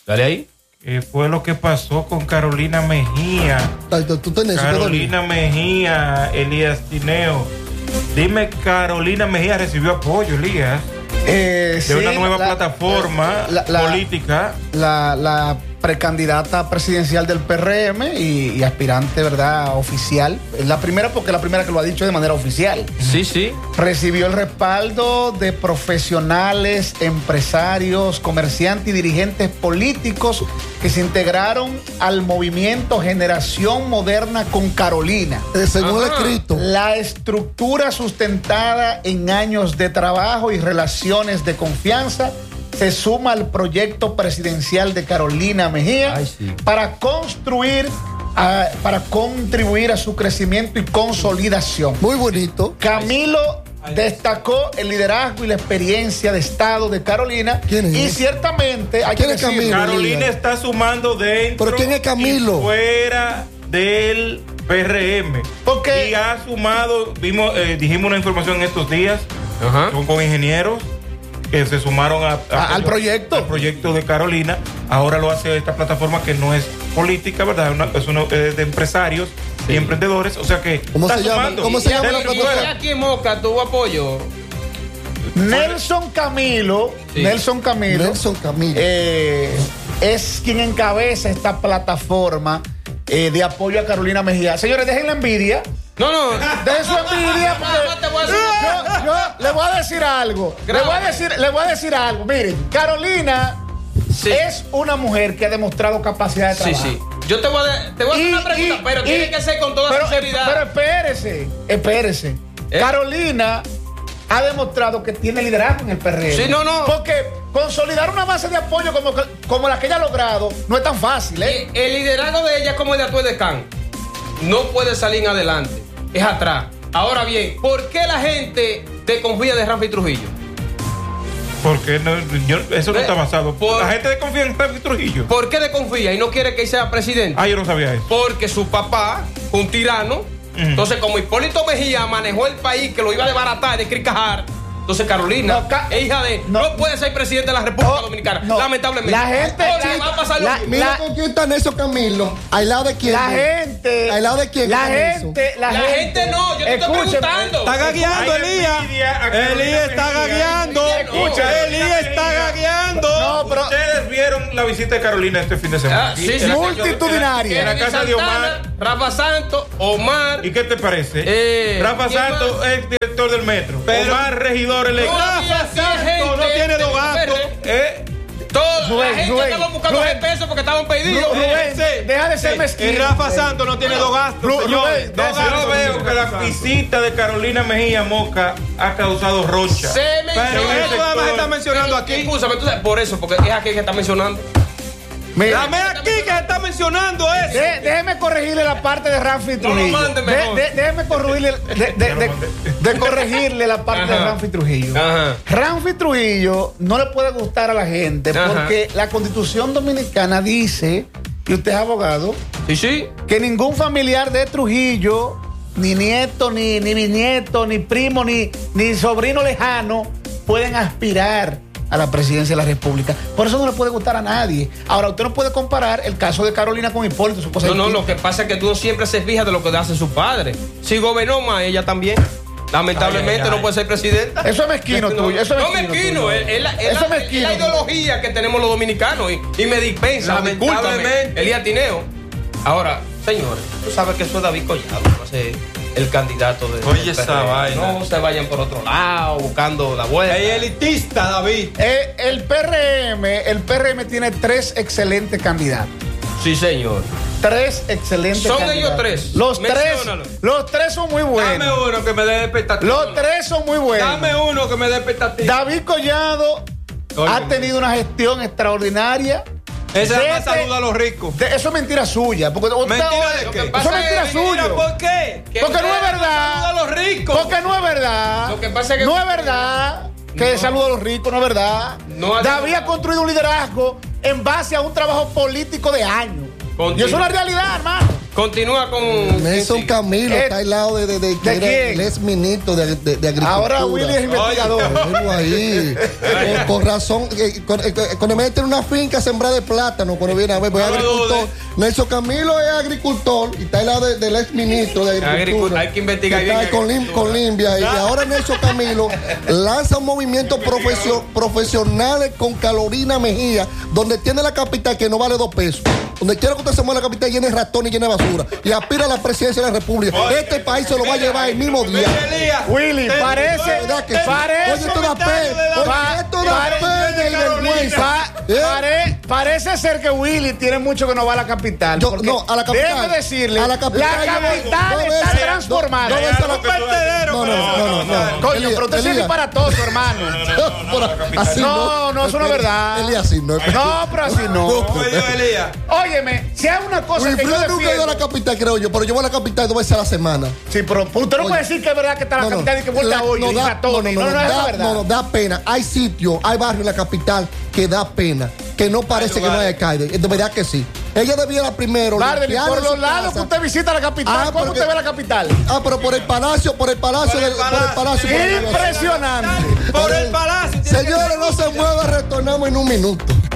Dale ahí. ¿Qué fue lo que pasó con Carolina Mejía? ¿Tú tenés Carolina Mejía, Elías Tineo. Dime, Carolina Mejía recibió apoyo, Elías, de sí, una nueva plataforma política. La precandidata presidencial del PRM y aspirante, ¿verdad?, oficial. Es la primera, porque la primera que lo ha dicho de manera oficial. Sí, sí. Recibió el respaldo de profesionales, empresarios, comerciantes y dirigentes políticos que se integraron al movimiento Generación Moderna con Carolina. Según escrito. La estructura sustentada en años de trabajo y relaciones de confianza se suma al proyecto presidencial de Carolina Mejía para contribuir a su crecimiento y consolidación. Muy bonito. Camilo destacó el liderazgo y la experiencia de Estado de Carolina. ¿Quién es? Y ciertamente hay que ¿Quién es decir, Camilo? Carolina está sumando dentro. ¿Pero quién es Camilo? Y fuera del PRM. Porque y ha sumado, dijimos una información en estos días, con ingenieros que se sumaron al proyecto. Al proyecto de Carolina. Ahora lo hace esta plataforma que no es política, ¿verdad? Es de empresarios y emprendedores. O sea que ¿Cómo se llama? ¿Cómo se llama la plataforma? ¿Y aquí en Moca tuvo apoyo? Nelson Camilo es quien encabeza esta plataforma de apoyo a Carolina Mejía. Señores, dejen la envidia. No. Dejen su envidia. Yo le voy a decir algo. Le voy a decir algo. Miren, Carolina es una mujer que ha demostrado capacidad de trabajo. Sí. Yo te voy a hacer una pregunta, pero tiene que ser con toda sinceridad. Pero espérese. Carolina ha demostrado que tiene liderazgo en el PRM. Sí, no. Porque consolidar una base de apoyo como la que ella ha logrado no es tan fácil, ¿eh? El liderazgo de ella es como el de Atuel de Can. No puede salir adelante. Es atrás. Ahora bien, ¿por qué la gente desconfía de Rafi Trujillo? Porque eso no está basado. La gente desconfía en Rafi Trujillo. ¿Por qué desconfía y no quiere que sea presidente? Yo no sabía eso. Porque su papá, un tirano, entonces como Hipólito Mejía manejó el país que lo iba a desbaratar, de cricajar, entonces Carolina, hija de, no puede ser presidente de la República Dominicana, lamentablemente. La gente va a pasar mira con quién está Nelson Camilo. ¿Al lado de quién? La gente. ¿Al lado de quién? La gente no, yo te estoy preguntando. Está gagueando, Elías. Elías está gagueando. Elías está gagueando. No, pero ustedes vieron la visita de Carolina este fin de semana. Sí. Multitudinaria. En la casa de Omar. Rafa Santos, Omar. ¿Y qué te parece? Rafa Santos es director del metro. Omar, regidor electo. Rafa Santos no tiene dos gastos. La gente estaba buscando los pesos porque estaban pedidos. Rubén, deja de ser mezquino. Y Rafa Santos no tiene dos gastos. Rubén, Yo veo que la visita de Carolina Mejía Moca ha causado rocha. Pero eso nada más está mencionando aquí. Escúchame, tú sabes, por eso, porque es aquí que está mencionando. Dame aquí que está mencionando eso. Déjeme corregirle la parte de Rafi Trujillo. No lo mande mejor. Déjeme corregirle la parte de Rafi Trujillo. Rafi Trujillo no le puede gustar a la gente porque la Constitución Dominicana dice, y usted es abogado, que ningún familiar de Trujillo, ni nieto, ni bisnieto, ni primo, ni sobrino lejano, pueden aspirar a la presidencia de la República. Por eso no le puede gustar a nadie. Ahora, usted no puede comparar el caso de Carolina con Hipólito. No, lo que pasa es que tú siempre se fijas de lo que hace su padre. Si gobernó más, ella también. Lamentablemente no puede ser presidenta. Eso es mezquino tuyo. Eso es mezquino. Es la ideología que tenemos los dominicanos y me dispensa, lamentablemente. Elías Tineo. Ahora, señores, tú sabes que eso es David Collado, va a ser el candidato de. Oye, esa vaina. No se vayan por otro lado buscando la vuelta. Es elitista, David. El PRM tiene 3 excelentes candidatos. Sí, señor. 3 excelentes Son candidatos. ellos 3. Los tres son muy buenos. Dame uno que me dé expectativa. Los 3 son muy buenos. Dame uno que me dé expectativa. David Collado ha tenido una gestión extraordinaria. Ese más saluda a los ricos. Eso es mentira suya. Porque ¿Mentira de qué? Eso es mentira suya. ¿Por qué? Porque no es verdad. Saluda a los ricos. Porque no es verdad. Lo que pasa es que no es verdad que saluda a los ricos, no es verdad. David ha construido un liderazgo en base a un trabajo político de años. Y eso es una realidad, hermano. Continúa con Nelson Camilo está al lado de quién? el ex ministro de Agricultura. Ahora Willy es investigador. Ahí. Con razón, cuando me meten una finca sembrada de plátano, cuando viene a ver, pues agricultor. Nelson Camilo es agricultor y está al lado del ex ministro de Agricultura. Hay que investigar bien. Está con Limbia. Y ahora Nelson Camilo lanza un movimiento profesional con Carolina Mejía, donde tiene la capital que no vale 2 pesos. Donde quiera que usted se mueva la capital llena de ratón y llena de basura. Y aspira a la presidencia de la República. Este país se lo va a llevar el mismo día. Willy, parece. Oye, esto da pena y vergüenza. Parece ser que Willy tiene mucho que no va a la capital. No, a la capital. Déjeme decirle, a la capital está transformada. No. Coño, pero usted se para todo, hermano. Así no, eso no es verdad. Elías, así no. No, pero así no. Óyeme, si hay una cosa que yo nunca he ido a la capital, creo yo, pero yo voy a la capital 2 veces a la semana. Sí, pero usted no puede decir que es verdad que está en la capital y que vuelta hoy y ratones. No, da pena. Hay sitios, hay barrios en la capital que da pena, que no parece que no hay alcalde. De verdad que sí. Ella debiera primero. Por los lados que usted visita la capital, ¿cómo usted ve la capital? Pero por el palacio. Impresionante. Por el palacio. Señores, no se mueva, retornamos en un minuto.